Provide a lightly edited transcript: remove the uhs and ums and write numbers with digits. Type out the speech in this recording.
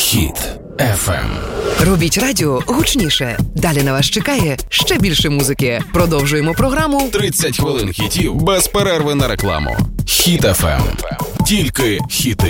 Хіт FM. Робіть радіо гучніше. Далі на вас чекає ще більше музики. Продовжуємо програму 30 хвилин хітів без перерви на рекламу. Хіт FM. Тільки хіти.